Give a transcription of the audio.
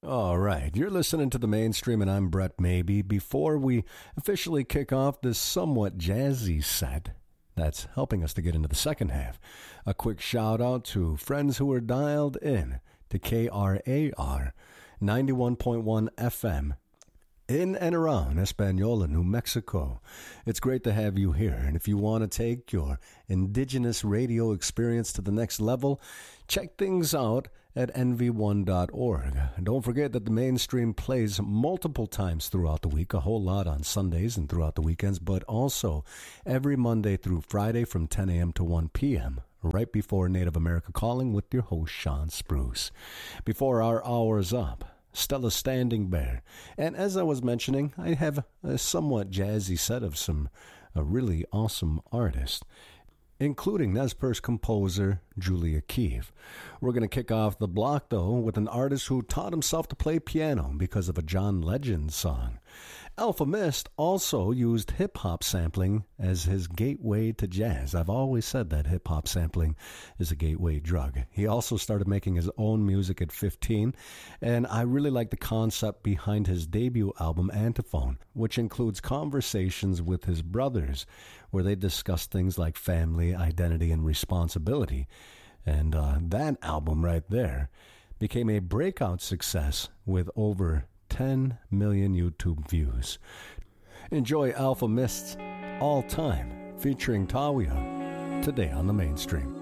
All right, you're listening to The Mainstream, and I'm Brett Maybe. Before we officially kick off this somewhat jazzy set that's helping us to get into the second half, a quick shout out to friends who are dialed in to KRAR 91.1 FM in and around Española, New Mexico. It's great to have you here, and if you want to take your indigenous radio experience to the next level, check things out at nv1.org. And don't forget that the Mainstream plays multiple times throughout the week, a whole lot on Sundays and throughout the weekends, but also every Monday through Friday from 10 a.m. to 1 p.m., right before Native America Calling with your host, Sean Spruce. Before our hour's up, Stella Standing Bear. And as I was mentioning, I have a somewhat jazzy set of some really awesome artists, including Nez Perce composer Julia Keefe. We're going to kick off the block, though, with an artist who taught himself to play piano because of a John Legend song. Alfa Mist also used hip-hop sampling as his gateway to jazz. I've always said that hip-hop sampling is a gateway drug. He also started making his own music at 15, and I really like the concept behind his debut album, Antiphone, which includes conversations with his brothers, where they discuss things like family, identity, and responsibility. And that album right there became a breakout success with over 10 million YouTube views. Enjoy Alfa Mist's All Time featuring Tawia today on the Mainstream.